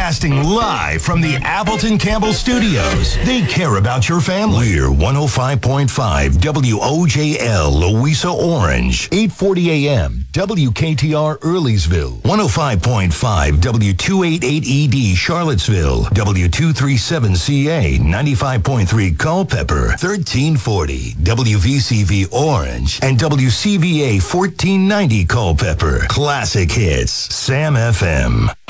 Broadcasting live from the Appleton Campbell Studios. They care about your family. We're 105.5 WOJL Louisa Orange, 840 AM WKTR Earlysville, 105.5 W288ED Charlottesville, W237CA 95.3 Culpeper, 1340 WVCV Orange, and WCVA 1490 Culpeper. Classic hits, Sam FM.